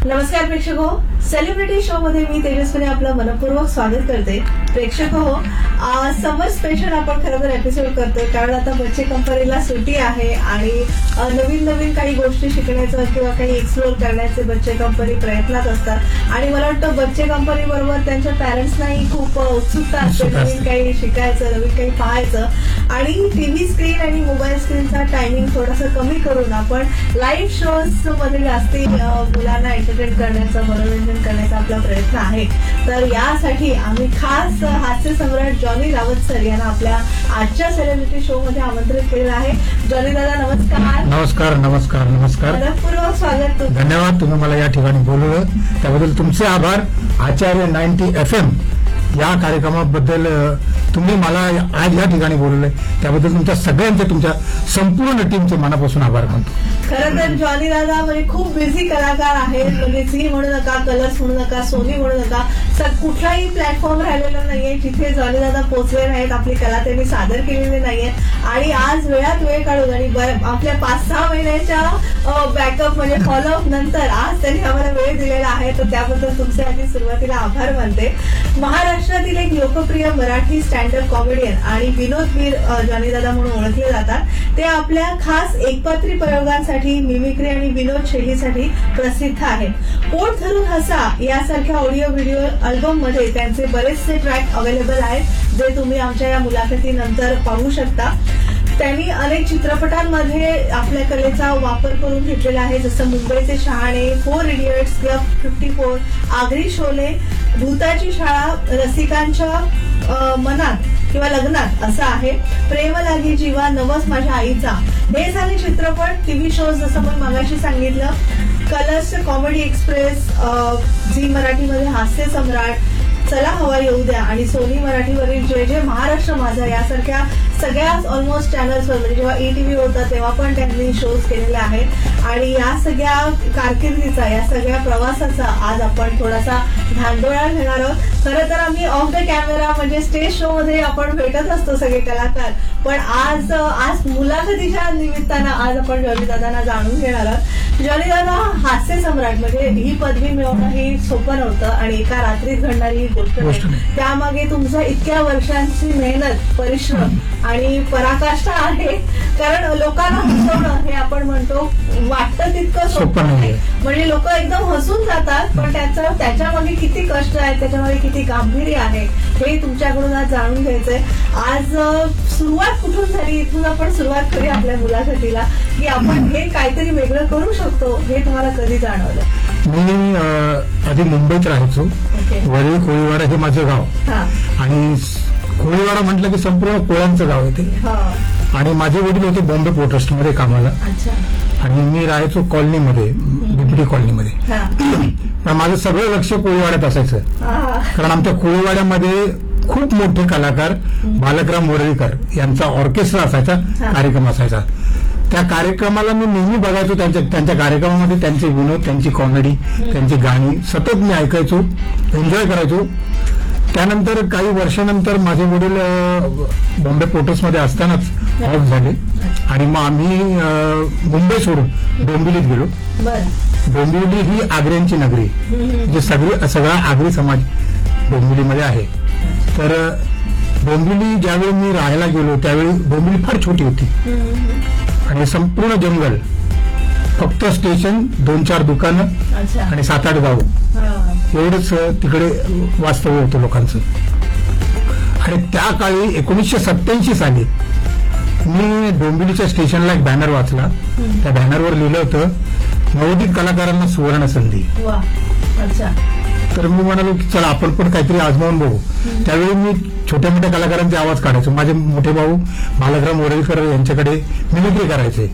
नमस्कार प्रेक्षक हो, सेलिब्रिटी शो मध्ये मी तेजस्विनी आपलं मनपूर्वक स्वागत करते. प्रेक्षक हो, समर स्पेशल आपण खरं तर एपिसोड करतोय कारण आता बच्चे कंपनीला सुट्टी आहे आणि नवीन नवीन काही गोष्टी शिकण्याचं किंवा काही एक्सप्लोर करण्याचे बच्चे कंपनी प्रयत्नात असतात आणि मला वाटतं बच्चे कंपनी बरोबर त्यांच्या पॅरेंट्सनाही खूप उत्सुकता असते नवीन काही शिकायचं, नवीन काही पाहायचं आणि टीव्ही स्क्रीन आणि मोबाईल स्क्रीनचा टायमिंग थोडासा कमी करून आपण लाईव्ह शोज मध्ये जास्ती मुलांना एंटरटेन करण्याचं, मनोरंजन करण्याचा आपला प्रयत्न आहे. तर यासाठी आम्ही खास हास्य सम्राट जॉनी रावत सर यांना आपल्या आजच्या सेलिब्रिटी शो मध्ये आमंत्रित केलं आहे. जॉनी दादा नमस्कार. नमस्कार नमस्कार नमस्कार. मनपूर्वक स्वागत. धन्यवाद, तुम्ही मला या ठिकाणी बोलवलं त्याबद्दल तुमचे आभार. आचार्य 90 FM या कार्यक्रमाबद्दल तुम्ही मला आज या ठिकाणी बोलवलंय त्याबद्दल तुमच्या सगळ्यांचे, तुमच्या संपूर्ण टीमचे मनापासून आभार मानतो. खरं तर जॉनी दादा म्हणजे खूप बिझी कलाकार आहेत. म्हणजे झी म्हणू नका, कलर्स म्हणू नका, सोनी म्हणू नका, कुठलाही प्लॅटफॉर्म राहिलेला नाहीये जिथे जॉनी दादा पोहोचले नाहीत, आपली कला त्यांनी सादर केलेली नाहीये आणि आज वेळात वेळ काढून आणि आपल्या 5-6 महिन्याच्या बॅकअप म्हणजे फॉलोअप नंतर आज त्यांनी आम्हाला वेळ दिलेला आहे. तर त्याबद्दल तुमचे आधी सुरुवातीला आभार मानते. महाराष्ट्रातील एक लोकप्रिय मराठी स्टँडअप कॉमेडियन आणि विनोदवीर जॉनी दादा म्हणून ओळखले जातात. ते आपल्या खास एकपात्री प्रयोगांसाठी, मिमिक्री आणि विनोद शैलीसाठी प्रसिद्ध आहेत. पोट धरून हसा यासारख्या ऑडिओ व्हिडिओ अल्बम मध्ये त्यांचे बरेचसे ट्रॅक अवेलेबल आहेत जे तुम्ही आमच्या या मुलाखतीनंतर पाहू शकता. त्यांनी अनेक चित्रपटांमध्ये आपल्या कलेचा वापर करून घेतलेला आहे, जसं मुंबईचे शहाणे, 4 इडियट्स, क्लब 54, आगरी शोले, भूताची शाळा, रसिकांच्या मनात किंवा लग्नात असं आहे, प्रेम लागी जीवा, नवस माझ्या आईचा. हे झाले चित्रपट. टीव्ही शोज जसं मी मगाशी सांगितलं, कलर्स कॉमेडी एक्सप्रेस, झी मराठीमध्ये हास्य सम्राट, चला हवा येऊ द्या आणि सोनी मराठीवरील जय जय महाराष्ट्र माझा यासारख्या सगळ्याच ऑलमोस्ट चॅनल्सवर, म्हणजे जेव्हा ईटीव्ही होता तेव्हा पण त्यांनी शोज केलेले आहेत आणि या सगळ्या कारकिर्दीचा, या सगळ्या प्रवासाचा आज आपण थोडासा धांडोळा घेणार आहोत. खरं तर आम्ही ऑफ द कॅमेरा म्हणजे स्टेज शो मध्ये आपण भेटत असतो सगळे कलाकार, पण आज मुलाखतीच्या निमित्तानं आज आपण जॉनी दादांना जाणून घेणार आहोत. जॉनी दादा हास्य सम्राट म्हणजे ही पदवी मिळवणं ही सोपं नव्हतं आणि एका रात्रीत घडणारी ही गोष्ट नाही. त्यामागे तुमच्या इतक्या वर्षांची मेहनत, परिश्रम आणि पराकाष्ठा आहे. कारण लोकांना हसवणं हे आपण म्हणतो वाटतं तितकं सोपं नाही. म्हणजे लोक एकदम हसून जातात, पण त्याच्यामागे किती कष्ट आहेत, त्याच्यामागे किती गांभीर्य आहे हे तुमच्याकडून आज जाणून घ्यायचंय. आज सुरुवात कुठून झाली इथून आपण सुरुवात करूया आपल्या मुलाखतीला, की आपण हे काहीतरी वेगळं करू शकतो. हे तुम्हाला कधी जाणवलं? मी आधी मुंबईत राहायचो. वरळी कोळीवाडा हे माझं गाव आणि कोळीवाडा म्हटलं की संपूर्ण कोळ्यांचं गाव आहे ते. आणि माझे वडील होते बॉम्बे पोर्ट ट्रस्टमध्ये कामाला आणि मी राहायचो कॉलनीमध्ये, बिपडी कॉलनीमध्ये. पण माझं सगळं लक्ष कोळीवाड्यात असायचं कारण आमच्या कोळीवाड्यामध्ये खूप मोठे कलाकार बालकराम वरळीकर यांचा ऑर्केस्ट्रा असायचा, कार्यक्रम असायचा. त्या कार्यक्रमाला मी नेहमी बघायचो. त्यांच्या कार्यक्रमामध्ये त्यांचे विनोद, त्यांची कॉमेडी, त्यांची गाणी सतत मी ऐकायचो, एन्जॉय करायचो. त्यानंतर काही वर्षानंतर माझे वडील बॉम्बे पोर्टर्समध्ये असतानाच ऑफ झाले आणि मग आम्ही मुंबई सोडून डोंबिवलीत गेलो. डोंबिवली ही आग्र्यांची नगरी, जे सगळा आगरी समाज डोंबिवलीमध्ये आहे. तर डोंबिवली ज्यावेळी मी राहायला गेलो त्यावेळी डोंबिवली फार छोटी होती आणि संपूर्ण जंगल, फक्त स्टेशन, 2-4 दुकानं आणि 7-8 गाव एवढंच तिकडे वास्तव्य होतं लोकांचं. आणि त्या काळी 1987 साली मी डोंबिवलीच्या स्टेशनला एक बॅनर वाचला. त्या बॅनरवर लिहिलं होतं, नवोदित कलाकारांना सुवर्ण संधी. तर मी म्हणालो की चला आपण पण काहीतरी आजमावून बघू. त्यावेळी मी छोट्या मोठ्या कलाकारांचे आवाज काढायचो. माझे मोठे भाऊ बालकराम वरळीकर यांच्याकडे मिमिक्री करायचे,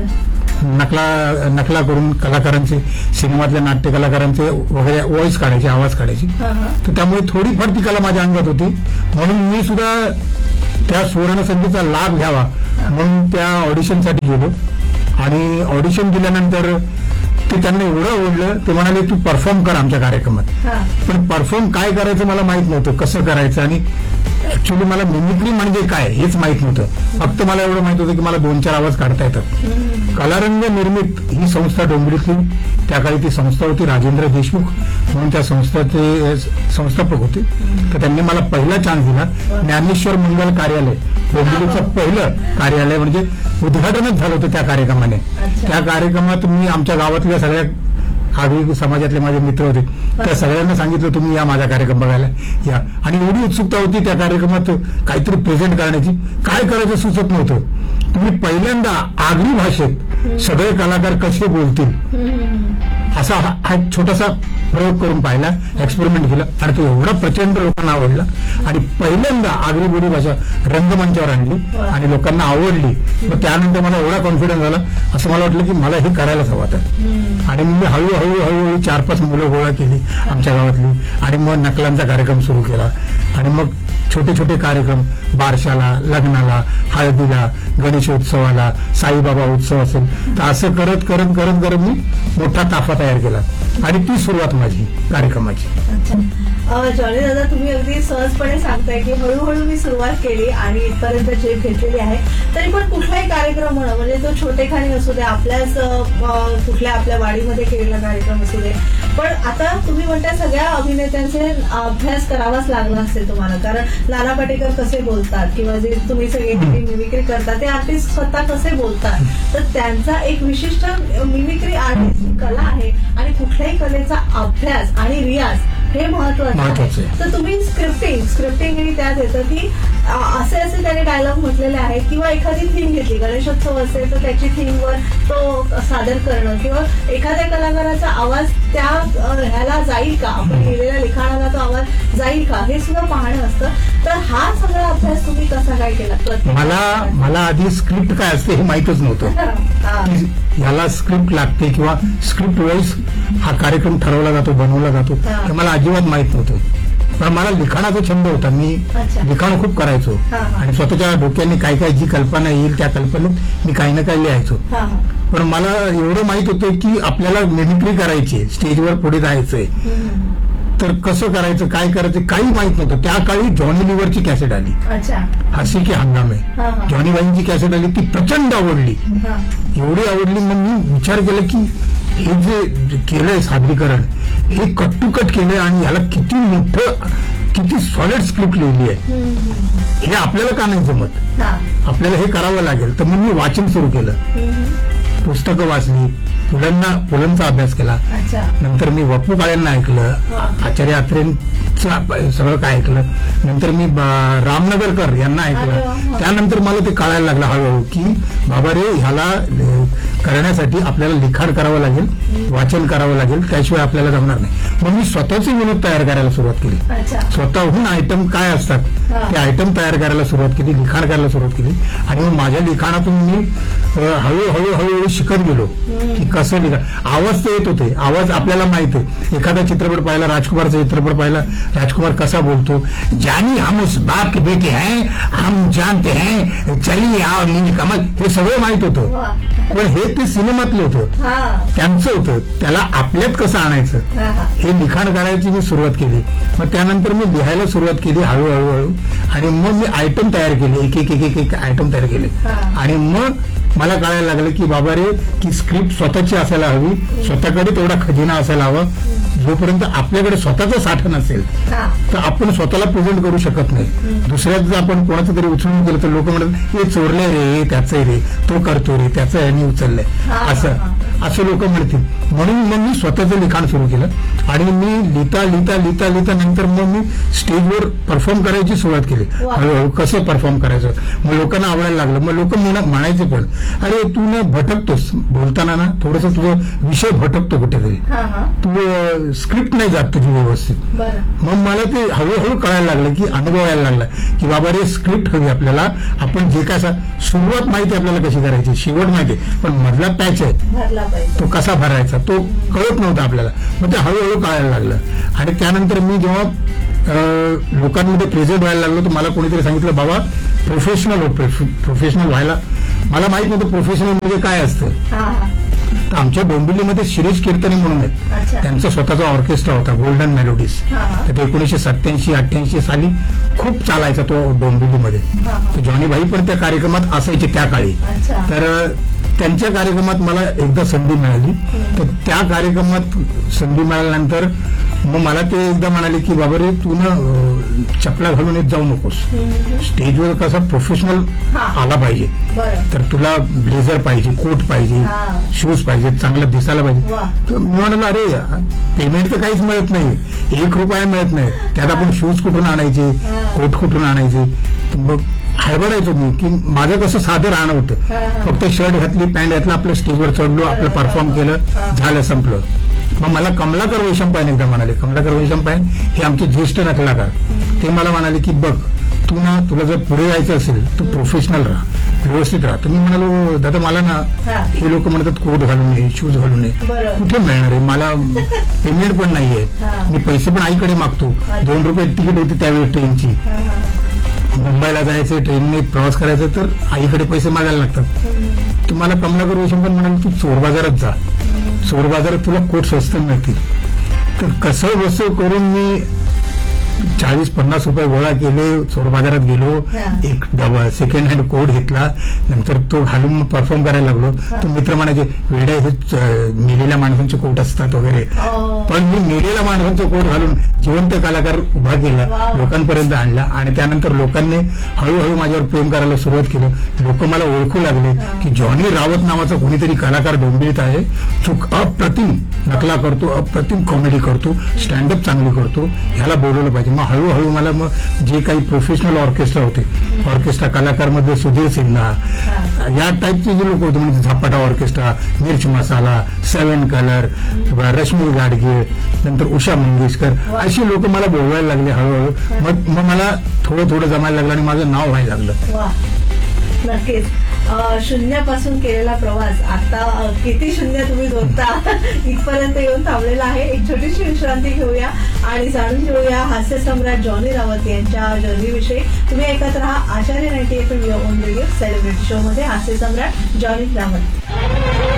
नकला करून कलाकारांचे, सिनेमातल्या नाट्य कलाकारांचे वगैरे व्हॉइस काढायचे, आवाज काढायचे. तर त्यामुळे थोडीफार ती कला माझ्या अंगात होती. म्हणून मी सुद्धा त्या सुवर्ण संधीचा लाभ घ्यावा म्हणून त्या ऑडिशनसाठी गेलो आणि ऑडिशन दिल्यानंतर ते त्यांना एवढं आवडलं, ते म्हणाले तू परफॉर्म कर आमच्या कार्यक्रमात. पण परफॉर्म काय करायचं मला माहित नव्हतं, कसं करायचं. आणि ऍक्च्युली मला मिमिक्री म्हणजे काय हेच माहित नव्हतं. फक्त मला एवढं माहित होतं की मला 2-4 आवाज काढता येतात. कलारंग निर्मित ही संस्था डोंबिवलीतली त्या काळी ती संस्था होती, राजेंद्र देशमुख म्हणून त्या संस्थेचे संस्थापक होते. तर त्यांनी मला पहिला चान्स दिला. ज्ञानेश्वर मंगल कार्यालय डोंबिवलीचं पहिलं कार्यालय म्हणजे उद्घाटनच झालं होतं त्या कार्यक्रमाने. त्या कार्यक्रमात मी आमच्या गावातल्या सगळ्या आगरी समाजातले माझे मित्र होते, त्या सगळ्यांना सांगितलं तुम्ही या माझा कार्यक्रम बघायला या. आणि एवढी उत्सुकता होती त्या कार्यक्रमात काहीतरी प्रेझेंट करण्याची. काय करायचं सुचत नव्हतं. तुम्ही पहिल्यांदा आगरी भाषेत सगळे कलाकार कसे बोलतील असा हा छोटासा प्रयोग करून पाहिला, एक्सपेरिमेंट केला आणि तो एवढा प्रचंड लोकांना आवडला. आणि पहिल्यांदा आगरी बोली भाषा रंगमंचावर आणली आणि लोकांना आवडली. मग त्यानंतर मला एवढा कॉन्फिडन्स झाला, असं मला वाटलं की मला हे करायलाच हवं आता. आणि मग हळूहळू 4-5 मुलं गोळा केली आमच्या गावातली आणि मग नकलांचा कार्यक्रम सुरू केला. आणि मग छोटे छोटे कार्यक्रम बारशाला, लग्नाला, हळदीला, गणेशोत्सवाला, साईबाबा उत्सव असेल तर असं करत करत करत करत मी मोठा ताफा तयार केला आणि ती सुरुवात माझी कार्यक्रमाची. जॉनी दादा, तुम्ही अगदी सहजपणे सांगताय की हळूहळू मी सुरुवात केली आणि इथपर्यंत झेप घेतलेली आहे. तरी पण कुठलाही कार्यक्रम म्हणा, म्हणजे तो छोटेखानी असू दे, आपल्याच कुठल्या आपल्या वाडीमध्ये केलेला कार्यक्रम असू दे, पण आता तुम्ही म्हणता सगळ्या अभिनेत्यांचे अभ्यास करावाच लागला असेल तुम्हाला. कारण नाना पाटेकर कसे बोलतात किंवा जे तुम्ही सगळे मिमिक्री करता ते आर्टिस्ट स्वतः कसे बोलतात, तर त्यांचा एक विशिष्ट मिमिक्री आर्टिस्ट कला आहे आणि कुठल्याही कलेचा अभ्यास आणि रियाज हे महत्वाचं आहे. तर तुम्ही स्क्रिप्टिंग ही त्यात येतं की असे त्याने डायलॉग म्हटलेले आहेत किंवा एखादी थीम घेतली, गणेशोत्सव असेल तर त्याची थीमवर तो सादर करणं किंवा एखाद्या कलाकाराचा आवाज त्या ह्याला जाईल का, आपण लिहिलेल्या लिखाणाला तो आवाज जाईल का, हे सुद्धा पाहणं असतं. तर हा सगळा अभ्यास तुम्ही कसा काय केला? मला आधी स्क्रिप्ट काय असते हे माहितच नव्हतं. याला स्क्रिप्ट लागते किंवा स्क्रिप्ट वाईज हा कार्यक्रम ठरवला जातो, बनवला जातो, हे मला अजिबात माहित नव्हतं. पण मला लिखाणाचा छंद होता. मी लिखाण खूप करायचो आणि स्वतःच्या डोक्याने काय काय जी कल्पना येईल त्या कल्पनेत मी काही ना काही लिहायचो. पण मला एवढं माहित होतं की आपल्याला मिमिक्री करायची, स्टेजवर पुढे जायचंय, तर कसं करायचं, काय करायचं काही माहित नव्हतं. त्या काळी जॉनी लिव्हरची कॅसेट आली, हसी की हंगामे, जॉनी बाईंची कॅसेट आली, ती प्रचंड आवडली. एवढी आवडली मग मी विचार केला की हे जे केलंय सादरीकरण हे कट टू कट केलंय आणि याला किती मोठं, किती सॉलिड स्क्रिप्ट लिहिली आहे, हे आपल्याला का नाही जमत, आपल्याला हे करावं लागेल. तर मग मी वाचन सुरू केलं, पुस्तकं वाचली, पुलंचा अभ्यास केला. नंतर मी वप्पू काळेंना ऐकलं, आचार्य अत्रेंचं सगळं काय ऐकलं. नंतर मी रामनगरकर यांना ऐकलं. त्यानंतर मला ते कळायला लागलं हळूहळू की बाबा रे, ह्याला करण्यासाठी आपल्याला लिखाण करावं लागेल, वाचन करावं लागेल, त्याशिवाय आपल्याला जमणार नाही. मग मी स्वतःचे विनोद तयार करायला सुरुवात केली. स्वतःहून आयटम काय असतात ते आयटम तयार करायला सुरुवात केली, लिखाण करायला सुरुवात केली. आणि मग माझ्या लिखाणातून मी हळूहळू शिकत गेलो की कसं लिखाण. आवाज तर येत होते, आवाज आपल्याला माहित आहे. एखादा चित्रपट पाहिला, राजकुमारचा चित्रपट पाहिला, राजकुमार कसा बोलतो, जानी हम उस बाप के बेटे हैं, हम जानते हैं, चलिए आओ नील कमल, हे सगळं माहित होतं. पण हे ते सिनेमातलं होतं, त्यांचं होतं. त्याला आपल्यात कसं आणायचं हे लिखाण करायची मी सुरुवात केली. मग त्यानंतर मी लिहायला सुरुवात केली हळूहळू आणि मग मी आयटम तयार केले, एक आयटम तयार केले. आणि मग मला कळायला लागलं की बाबा रे, की स्क्रिप्ट स्वतःची असायला हवी, स्वतःकडे तेवढा खजिना असायला हवा. जोपर्यंत आपल्याकडे स्वतःचा साठा नसेल तर आपण स्वतःला प्रेझेंट करू शकत नाही. दुसऱ्याचं आपण कोणाचं तरी उचलून केलं तर लोक म्हणतात हे चोरलंय रे, त्याचंय रे, तो करतो रे, त्याचं यांनी उचललंय, असं लोक म्हणतील. म्हणून मग मी स्वतःचं लिखाण सुरू केलं आणि मी लिहिता नंतर मग मी स्टेजवर परफॉर्म करायची सुरुवात केली. हळूहळू कसं परफॉर्म करायचं, मग लोकांना आवडायला लागलं. मग लोक म्हणायचे पण, अरे तू ना भटकतोस बोलताना, ना थोडंसं तुझं विषय भटकतो कुठेतरी, तू स्क्रिप्ट नाही जात तुझी व्यवस्थित. मग मला ते हळूहळू कळायला लागलं की अनुभवायला लागला की बाबा रे, स्क्रिप्ट हवी आपल्याला. आपण जे काय सुरुवात माहिती आपल्याला कशी करायची, शेवट माहिती, पण मधला पॅच आहे तो कसा भरायचा तो कळत नव्हता आपल्याला. मग ते हळूहळू कळायला लागलं. आणि त्यानंतर मी जेव्हा लोकांमध्ये प्रेझेंट व्हायला लागलो तर मला कोणीतरी सांगितलं, बाबा प्रोफेशनल व्हायला. मला माहित नव्हतं प्रोफेशनल म्हणजे काय असतं. तर आमच्या डोंबिवलीमध्ये शिरीष कीर्तने म्हणून आहेत, त्यांचा स्वतःचा ऑर्केस्ट्रा होता, गोल्डन मेलोडीज. तर 1987-88 साली खूप चालायचा तो डोंबिवलीमध्ये. तर जॉनी भाई पण त्या कार्यक्रमात असायचे त्या काळी. तर त्यांच्या कार्यक्रमात मला एकदा संधी मिळाली. तर त्या कार्यक्रमात संधी मिळाल्यानंतर मग मला ते एकदा म्हणाले की बाबा रे तू ना चपला घालून येत जाऊ नकोस, स्टेजवर कसा प्रोफेशनल आला पाहिजे, तर तुला ब्लेझर पाहिजे, कोट पाहिजे, शूज पाहिजे, चांगलं दिसायला पाहिजे. तर मी म्हणालो अरे पेमेंट तर काहीच मिळत नाही, ₹1 मिळत नाही, त्यात आपण शूज कुठून आणायचे, कोट कुठून आणायचे. मग हडबडायचो मी की माझं कसं साधं राहणं होतं, फक्त शर्ट घातली, पॅन्ट घातला, आपलं स्टेजवर चढलो, आपलं परफॉर्म केलं, झालं, संपलं. मग मला कमलाकर वैशंपायन एकदा म्हणाले, कमलाकर वैशंपायन हे आमचे ज्येष्ठ नकलाकार, ते मला म्हणाले की बघ तू ना, तुला जर पुढे जायचं असेल तर प्रोफेशनल राहा, व्यवस्थित राहा. तर मी म्हणालो दादा मला ना हे लोक म्हणतात कोट घालून नये, शूज घालून नये, कुठे मिळणार आहे, मला पेमेंट पण नाहीये, मी पैसे पण आईकडे मागतो. ₹2 तिकीट होती त्यावेळी ट्रेनची, मुंबईला जायचं, ट्रेनने प्रवास करायचा तर आईकडे पैसे मागायला लागतात. तर मला कमलाकर वैशंपायन म्हणाले तू चोर बाजारात जा, चोर बाजारात तुला कोट स्वस्त मिळतील. तर कसं वसूल करून मी ₹40-50 गोळा केले, चोर बाजारात गेलो, एक सेकंड हँड कोट घेतला, नंतर तो घालून परफॉर्म करायला लागलो. तर मित्र म्हणायचे वेड्या हे मेलेल्या माणसांचे कोट असतात वगैरे, पण मी मेलेल्या माणसांचा कोट घालून जिवंत कलाकार उभा केला, लोकांपर्यंत आणला. आणि त्यानंतर लोकांनी हळूहळू माझ्यावर प्रेम करायला सुरुवात केलं. लोक मला ओळखू लागले की जॉनी रावत नावाचा कोणीतरी कलाकार डोंबिवलीत आहे, तो अप्रतिम नकला करतो, अप्रतिम कॉमेडी करतो, स्टँडअप चांगली करतो, ह्याला बोलवलं पाहिजे. मग हळूहळू मला मग जे काही प्रोफेशनल ऑर्केस्ट्रा होते, ऑर्केस्ट्रा कलाकार मध्ये सुधीर सिन्हा या टाईपचे जे लोक होते, म्हणजे झपाटा ऑर्केस्ट्रा, मिर्च मसाला, 7 कलर, रश्मी गाडगे, नंतर उषा मंगेशकर, अशी लोक मला बोलवायला लागले हळूहळू. मग मला थोडं थोडं जमायला लागलं आणि माझं नाव व्हायला लागलं. नक्कीच शून्यापासून केलेला प्रवास आता किती शून्य तुम्ही जोडता इथपर्यंत येऊन थांबलेला आहे. एक छोटीशी विश्रांती घेऊया आणि जाणून घेऊया हास्य सम्राट जॉनी रावत यांच्या जर्नीविषयी. तुम्ही ऐकत राहा आचार्य 90 FM on radio celebrity show मध्ये हास्य सम्राट जॉनी रावत.